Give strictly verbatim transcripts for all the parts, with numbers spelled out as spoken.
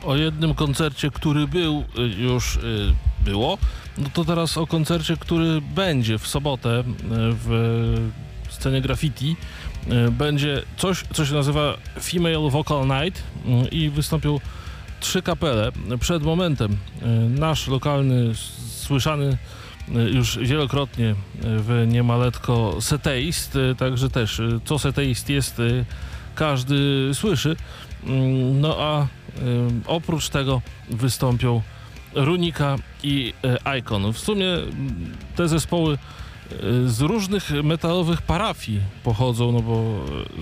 o jednym koncercie, który był, już było, no to teraz o koncercie, który będzie w sobotę w scenie graffiti. Będzie coś, co się nazywa Female Vocal Night i wystąpią trzy kapele. Przed momentem nasz lokalny, słyszany już wielokrotnie w Niemaletko Seteist, także też co Seteist jest, każdy słyszy. No a oprócz tego wystąpią Runika i Icon. W sumie te zespoły z różnych metalowych parafii pochodzą, no bo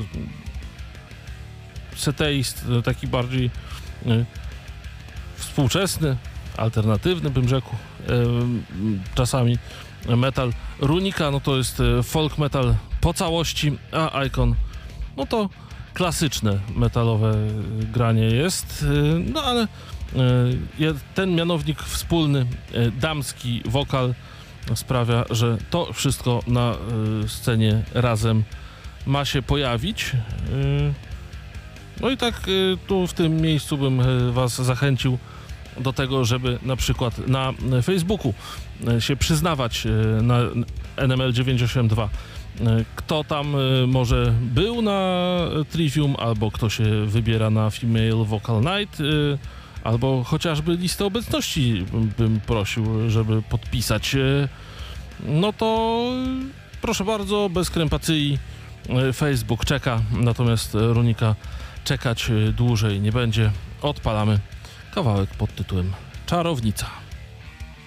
Seteist taki bardziej współczesny, alternatywny bym rzekł czasami metal. Runika no to jest folk metal po całości, a Icon no to klasyczne metalowe granie jest, no ale ten mianownik wspólny, damski wokal sprawia, że to wszystko na scenie razem ma się pojawić. No i tak tu w tym miejscu bym was zachęcił do tego, żeby na przykład na Facebooku się przyznawać na N M L dziewięćset osiemdziesiąt dwa. Kto tam może był na Trivium, albo kto się wybiera na Female Vocal Night, albo chociażby listę obecności bym prosił, żeby podpisać. No to proszę bardzo, bez krępacji. Facebook czeka, natomiast Runika czekać dłużej nie będzie. Odpalamy kawałek pod tytułem Czarownica.